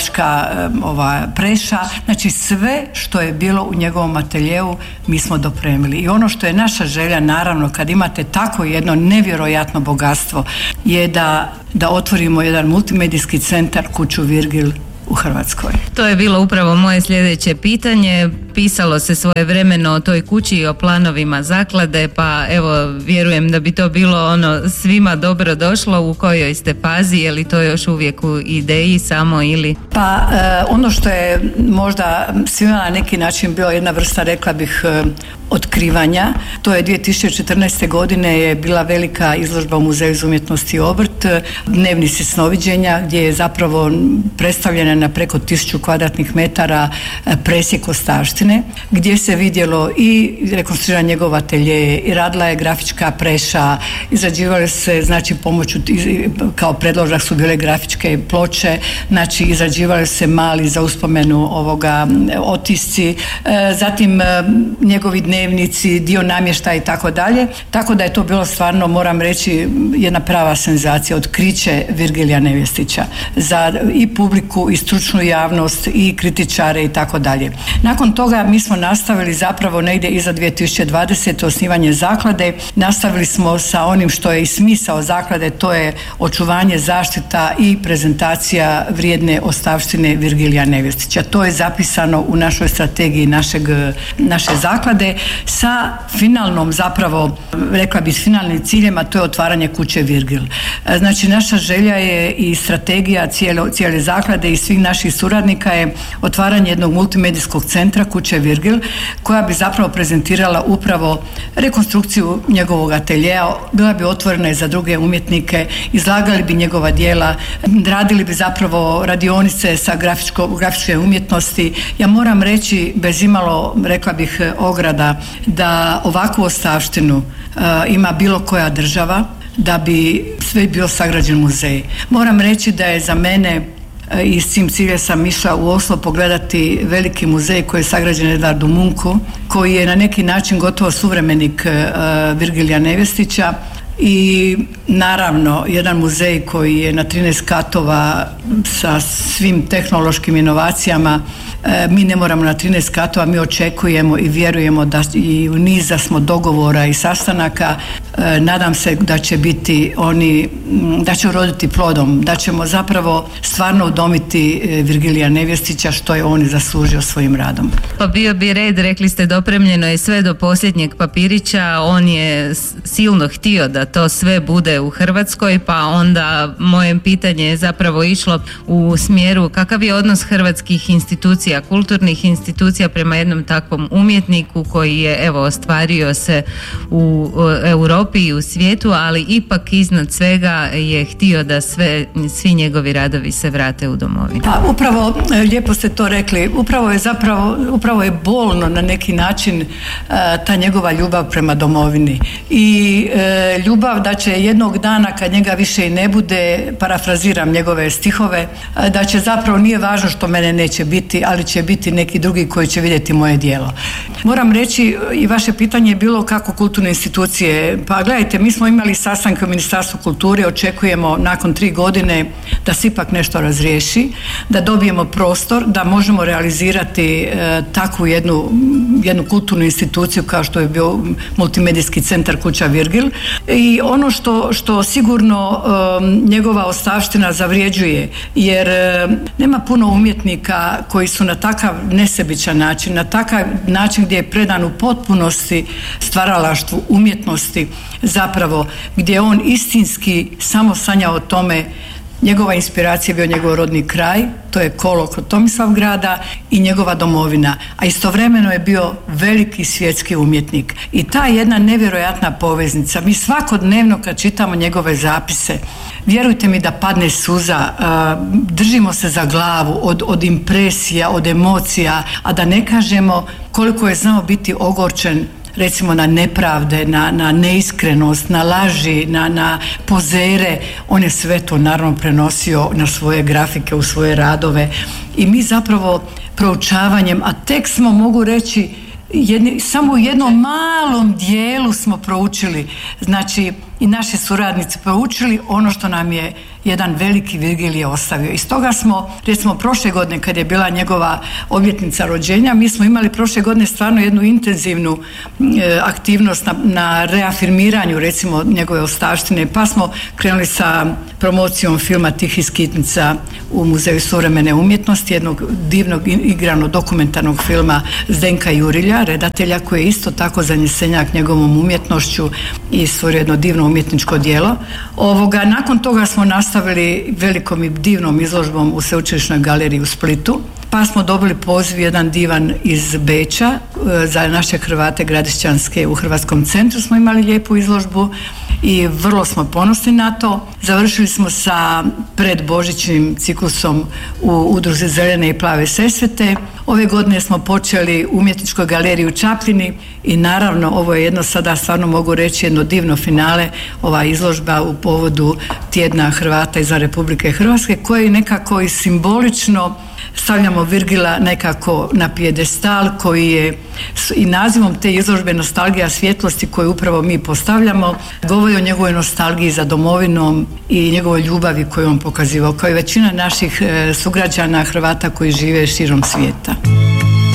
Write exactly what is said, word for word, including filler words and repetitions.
grafička ova preša, znači sve što je bilo u njegovom ateljeu mi smo dopremili. I ono što je naša želja, naravno, kad imate tako jedno nevjerojatno bogatstvo, je da, da otvorimo jedan multimedijski centar Kuću Virgil u Hrvatskoj. To je bilo upravo moje sljedeće pitanje. Pisalo se svojevremeno o toj kući i o planovima zaklade, pa evo, vjerujem da bi to bilo ono svima dobro došlo. U kojoj ste fazi, je li to još uvijek u ideji samo ili? Pa e, ono što je možda svima na neki način bilo jedna vrsta, rekla bih, e, otkrivanja, to je dvije tisuće četrnaeste. godine je bila velika izložba u Muzeju za umjetnost i obrt, Dnevnici snoviđenja, gdje je zapravo predstavljena na preko tisuću kvadratnih metara presjek ostavštine, gdje se vidjelo i rekonstruiranje njegova atelje, i radila je grafička preša, izrađivale se, znači, pomoću, kao predložak su bile grafičke ploče, znači izrađivale se mali za uspomenu ovoga otisci, zatim njegovi dnevnici, dio namještaja i tako dalje, tako da je to bilo stvarno, moram reći, jedna prava senzacija, otkriće Virgilija Nevjestića za i publiku i stručnu javnost i kritičare i tako dalje. Nakon toga mi smo nastavili zapravo negdje iza dvije tisuće dvadesete. osnivanje zaklade. Nastavili smo sa onim što je i smisao zaklade, to je očuvanje, zaštita i prezentacija vrijedne ostavštine Virgilija Nevjestića. To je zapisano u našoj strategiji našeg, naše zaklade sa finalnom, zapravo rekla bih, s finalnim ciljem, a to je otvaranje Kuće Virgil. Znači naša želja je i strategija cijele, cijele zaklade i svih naših suradnika je otvaranje jednog multimedijskog centra Kuće Virgil, koja bi zapravo prezentirala upravo rekonstrukciju njegovog ateljeja, bila bi otvorena i za druge umjetnike, izlagali bi njegova djela, radili bi zapravo radionice sa grafičke umjetnosti. Ja moram reći, bez imalo, rekla bih, ograda, da ovakvu ostavštinu uh, ima bilo koja država, da bi sve bio sagrađen muzej. Moram reći da je za mene, i s tim ciljem sam išla u Oslo pogledati veliki muzej koji je sagrađen Edvardu Munku, koji je na neki način gotovo suvremenik uh, Virgilija Nevjestića, i naravno jedan muzej koji je na trinaest katova sa svim tehnološkim inovacijama. E, mi ne moramo na trinaest katova, mi očekujemo i vjerujemo da i u niza smo dogovora i sastanaka. E, nadam se da će biti oni, da će uroditi plodom, da ćemo zapravo stvarno udomiti Virgilija Nevjestića što je on i zaslužio svojim radom. Pa bio bi red, rekli ste, dopremljeno je sve do posljednjeg papirića. On je silno htio da to sve bude u Hrvatskoj, pa onda moje pitanje je zapravo išlo u smjeru kakav je odnos hrvatskih institucija, kulturnih institucija prema jednom takvom umjetniku koji je, evo, ostvario se u Europi i u svijetu, ali ipak iznad svega je htio da sve, svi njegovi radovi se vrate u domovinu. Pa upravo, lijepo ste to rekli, upravo je zapravo, upravo je bolno na neki način ta njegova ljubav prema domovini i ljubav da će jednog dana kad njega više i ne bude, parafraziram njegove stihove, da će zapravo, nije važno što mene neće biti, ali će biti neki drugi koji će vidjeti moje djelo. Moram reći, i vaše pitanje je bilo kako kulturne institucije. Pa gledajte, mi smo imali sastanke u Ministarstvu kulture, očekujemo nakon tri godine da se ipak nešto razriješi, da dobijemo prostor, da možemo realizirati e, takvu jednu, jednu kulturnu instituciju kao što je bio multimedijski centar Kuća Virgil. I ono što, što sigurno e, njegova ostavština zavrijeđuje, jer e, nema puno umjetnika koji su na takav nesebičan način, na takav način gdje je predan u potpunosti stvaralaštvu umjetnosti, zapravo gdje on istinski samo sanja o tome. Njegova inspiracija je bio njegov rodni kraj, to je kolo kod Tomislavgrada, i njegova domovina, a istovremeno je bio veliki svjetski umjetnik. I ta jedna nevjerojatna poveznica, mi svakodnevno kad čitamo njegove zapise, vjerujte mi da padne suza, držimo se za glavu od, od impresija, od emocija, a da ne kažemo koliko je znao biti ogorčen, recimo na nepravde, na, na neiskrenost, na laži, na, na pozere. On je sve to naravno prenosio na svoje grafike, u svoje radove, i mi zapravo proučavanjem, a tek smo, mogu reći, jedni, samo u jednom malom dijelu smo proučili, znači i naši suradnici proučili ono što nam je jedan veliki Virgilije ostavio. I stoga smo, recimo prošle godine kad je bila njegova obljetnica rođenja, mi smo imali prošle godine stvarno jednu intenzivnu e, aktivnost na, na reafirmiranju recimo njegove ostavštine, pa smo krenuli sa promocijom filma Tihih skitnica u Muzeju suvremene umjetnosti, jednog divnog igrano dokumentarnog filma Zdenka Jurilja, redatelja, koji je isto tako zanesenjak njegovom umjetnošću i stvorio jedno divno umjetničko djelo. Ovoga, nakon toga smo nastavili velikom i divnom izložbom u Sveučilišnoj galeriji u Splitu, pa smo dobili poziv jedan divan iz Beča za naše Hrvate Gradišćanske u Hrvatskom centru, smo imali lijepu izložbu i vrlo smo ponosni na to. Završili smo sa predbožićnim ciklusom u udruzi Zelene i plave Sesvete. Ove godine smo počeli u umjetničkoj galeriji u Čapljini i naravno ovo je jedno, sada stvarno mogu reći, jedno divno finale, ova izložba u povodu tjedna Hrvata izvan Republike Hrvatske, koji nekako i simbolično stavljamo Virgila nekako na pijedestal, koji je i nazivom te izložbe Nostalgija svjetlosti koju upravo mi postavljamo govori o njegovoj nostalgiji za domovinom i njegovoj ljubavi koju on pokazivao, kao i većina naših sugrađana Hrvata koji žive širom svijeta.